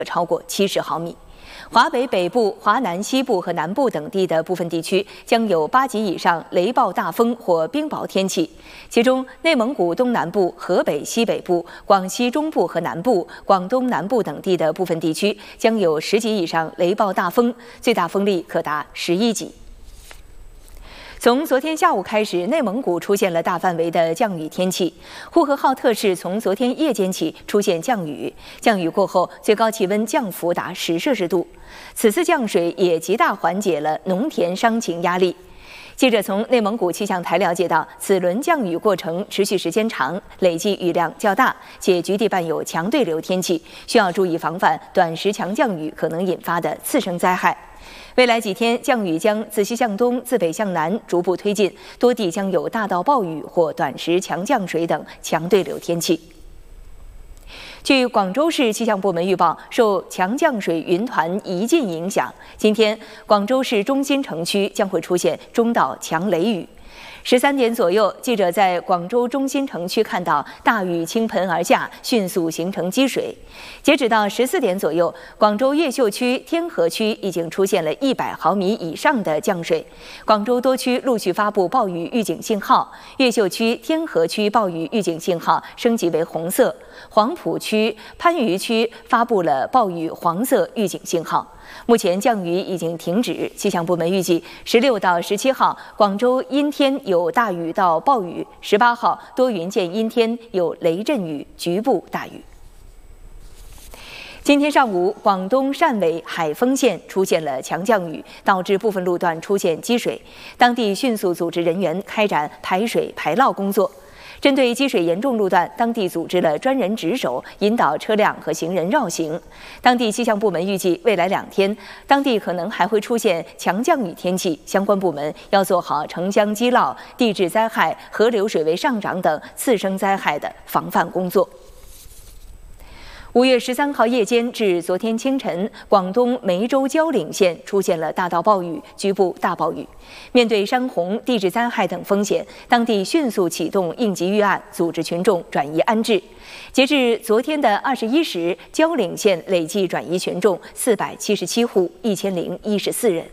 超过70毫米。华北北部、华南西部和南部等地的部分地区将有8级以上雷暴大风或冰雹天气，其中内蒙古东南部、河北西北部、广西中部和南部、广东南部等地的部分地区将有10级以上雷暴大风，最大风力可达11级。从昨天下午开始，内蒙古出现了大范围的降雨天气。呼和浩特市从昨天夜间起出现降雨，降雨过后，最高气温降幅达10摄氏度。此次降水也极大缓解了农田伤情压力。记者从内蒙古气象台了解到，此轮降雨过程持续时间长，累计雨量较大，且局地伴有强对流天气，需要注意防范短时强降雨可能引发的次生灾害。未来几天，降雨将自西向东、自北向南逐步推进，多地将有大到暴雨或短时强降水等强对流天气。据广州市气象部门预报，受强降水云团移进影响，今天广州市中心城区将会出现中到强雷雨。13点左右，记者在广州中心城区看到大雨倾盆而下，迅速形成积水。截止到14点左右，广州越秀区、天河区已经出现了100毫米以上的降水。广州多区陆续发布暴雨预警信号，越秀区、天河区暴雨预警信号升级为红色，黄埔区、番禺区发布了暴雨黄色预警信号。目前降雨已经停止，气象部门预计16到17号广州阴天有大雨到暴雨，18号多云见阴天有雷阵雨，局部大雨。今天上午，广东汕尾海丰县出现了强降雨，导致部分路段出现积水，当地迅速组织人员开展排水排涝工作。针对积水严重路段，当地组织了专人值守，引导车辆和行人绕行。当地气象部门预计，未来2天，当地可能还会出现强降雨天气，相关部门要做好城乡积涝、地质灾害、河流水位上涨等次生灾害的防范工作。5月13号夜间至昨天清晨，广东梅州蕉岭县出现了大到暴雨，局部大暴雨。面对山洪、地质灾害等风险，当地迅速启动应急预案，组织群众转移安置。截至昨天的21时，蕉岭县累计转移群众477户，1014人。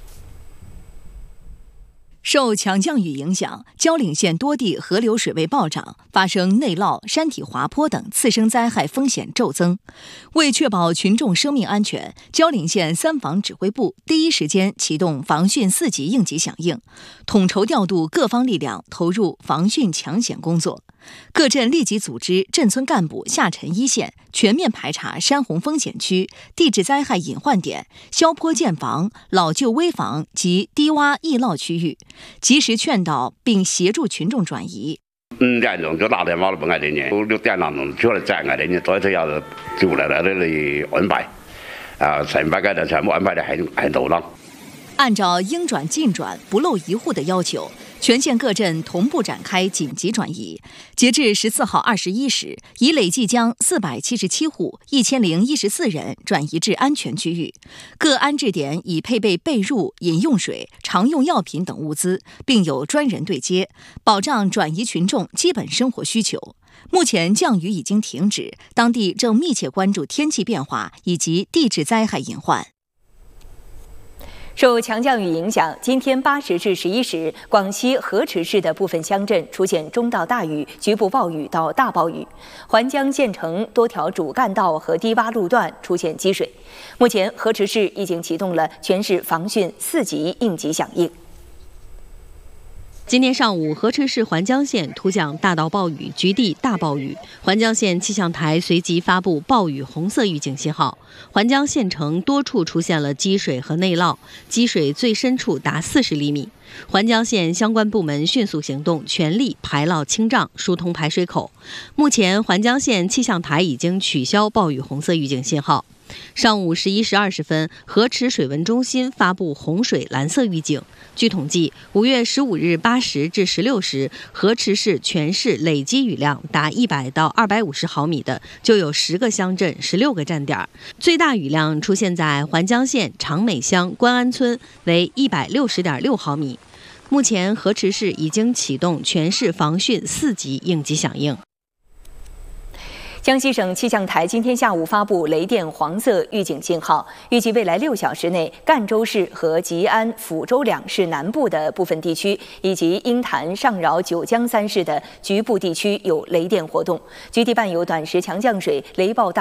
受强降雨影响，蕉岭县多地河流水位暴涨，发生内涝、山体滑坡等次生灾害风险骤增。为确保群众生命安全，蕉岭县3防指挥部第一时间启动防汛4级应急响应，统筹调度各方力量投入防汛抢险工作。各镇立即组织镇村干部下沉一线，全面排查山洪风险区、地质灾害隐患点、消坡建防、老旧危房及低洼易涝区域，及时劝导并协助群众转移。 5点钟就8点马路不挨人家，6点钟出来再挨人家，所以就要就来这里安排，全部的全部安排的很妥当。 按照应转尽转、不漏一户的要求，全县各镇同步展开紧急转移。截至14号21时，已累计将477户1014人转移至安全区域。各安置点已配备被褥、饮用水、常用药品等物资，并有专人对接，保障转移群众基本生活需求。目前降雨已经停止，当地正密切关注天气变化以及地质灾害隐患。 受强降雨影响，今天8时至11时，广西河池市的部分乡镇出现中到大雨、局部暴雨到大暴雨。环江县城多条主干道和低洼路段出现积水。目前，河池市已经启动了全市防汛4级应急响应。 今天上午，河池市环江县突降大到暴雨，局地大暴雨。环江县气象台随即发布暴雨红色预警信号。环江县城多处出现了积水和内涝，积水最深处达40厘米。环江县相关部门迅速行动，全力排涝清障，疏通排水口。目前，环江县气象台已经取消暴雨红色预警信号。上午11时20分，河池水文中心发布洪水蓝色预警。据统计，5月15日8时至16时，河池市全市累积雨量达100到250毫米的，就有10个乡镇、16个站点。最大雨量出现在环江县长美乡关安村，为160.6毫米。目前，河池市已经启动全市防汛4级应急响应。 江西省气象台今天下午发布雷电黄色预警信号，预计未来6小时内，赣州市和吉安、抚州2市南部的部分地区，以及鹰潭、上饶、九江3市的局部地区有雷电活动，局地伴有短时强降水、雷暴大。